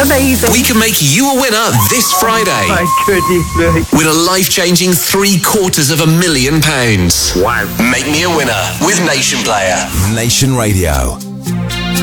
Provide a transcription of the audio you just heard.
amazing. We can make you a winner this Friday. My goodness me. With a life-changing £750,000. Wow. Make me a winner with Nation Player. Nation Radio.